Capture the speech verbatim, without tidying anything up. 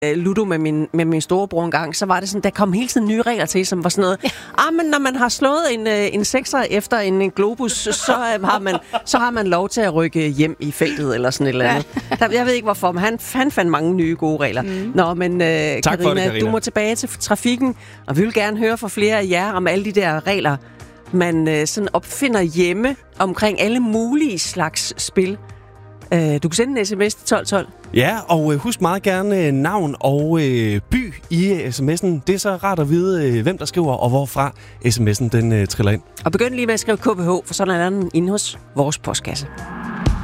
Ludo med min, med min storebror en gang, så var det sådan, der kom hele tiden nye regler til, som var sådan noget, ja. ah, men når man har slået en, en sekser efter en, en globus, så har, man, så har man lov til at rykke hjem i feltet, eller sådan et eller andet. Ja. Jeg ved ikke hvorfor, men han, han fandt mange nye gode regler. Mm. Nå, men uh, Karina, du må tilbage til trafikken, og vi vil gerne høre fra flere af jer om alle de der regler, man uh, sådan opfinder hjemme omkring alle mulige slags spil. Uh, du kan sende en sms til tolv tolv. Ja, og øh, husk meget gerne øh, navn og øh, by i sms'en. Det er så rart at vide, øh, hvem der skriver, og hvorfra sms'en den øh, triller ind. Og begynd lige med at skrive K B H, for sådan er den inde hos vores postkasse.